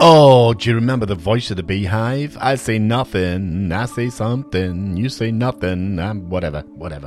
Oh, do you remember the voice of the beehive? I say nothing, I say something, you say nothing, whatever.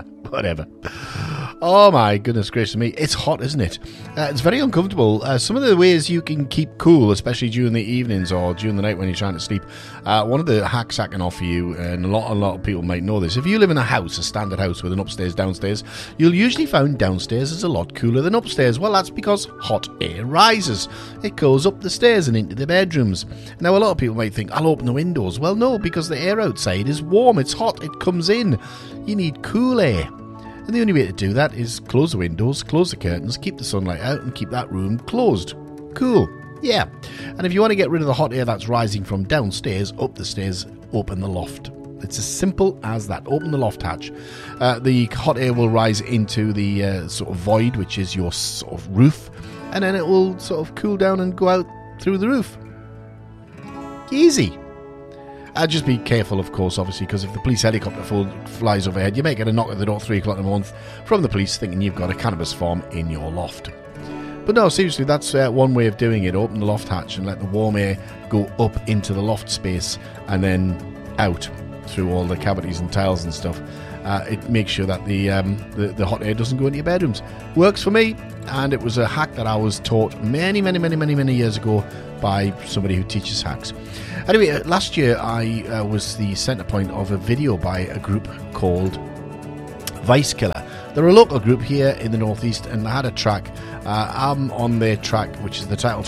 Oh my goodness gracious me, it's hot, isn't it? It's very uncomfortable. Some of the ways you can keep cool, especially during the evenings or during the night when you're trying to sleep, one of the hacks I can offer you, and a lot of people might know this, if you live in a house, a standard house with an upstairs, downstairs, you'll usually find downstairs is a lot cooler than upstairs. Well, that's because hot air rises. It goes up the stairs and into the bedrooms. Now, a lot of people might think, I'll open the windows. Well, no, because the air outside is warm, it's hot, it comes in. You need cool air. And the only way to do that is close the windows, close the curtains, keep the sunlight out and keep that room closed. Cool. Yeah. And if you want to get rid of the hot air that's rising from downstairs, up the stairs, open the loft. It's as simple as that. Open the loft hatch. The hot air will rise into the sort of void, which is your sort of roof, and then it will sort of cool down and go out through the roof. Easy. Just be careful, of course, obviously, because if the police helicopter flies overhead, you may get a knock at the door at 3 o'clock in the morning from the police thinking you've got a cannabis farm in your loft. But no, seriously, that's one way of doing it. Open the loft hatch and let the warm air go up into the loft space and then out through all the cavities and tiles and stuff. It makes sure that the hot air doesn't go into your bedrooms. Works for me, and it was a hack that I was taught many years ago by somebody who teaches hacks. Anyway, last year I was the centre point of a video by a group called Vice Killer. They're a local group here in the northeast, and I had a track. I'm on their track, which is the title